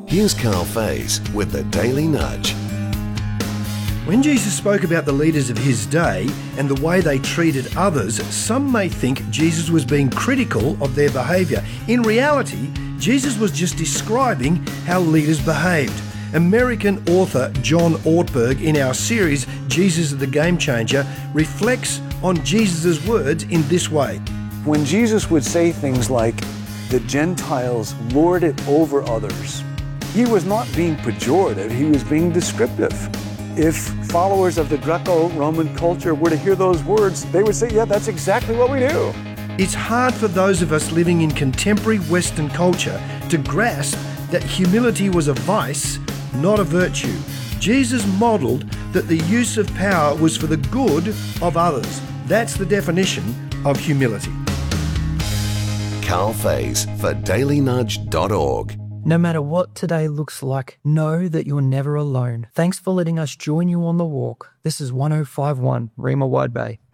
Here's Carl Faze with the Daily Nudge. When Jesus spoke about the leaders of his day and the way they treated others, some may think Jesus was being critical of their behaviour. In reality, Jesus was just describing how leaders behaved. American author John Ortberg, in our series Jesus is the Game Changer, reflects on Jesus' words in this way. When Jesus would say things like, the Gentiles lord it over others, he was not being pejorative, he was being descriptive. If followers of the Greco-Roman culture were to hear those words, they would say, yeah, that's exactly what we do. It's hard for those of us living in contemporary Western culture to grasp that humility was a vice, not a virtue. Jesus modelled that the use of power was for the good of others. That's the definition of humility. Carl Faze for dailynudge.org. No matter what today looks like, know that you're never alone. Thanks for letting us join you on the walk. This is 1051 Rima Wide Bay.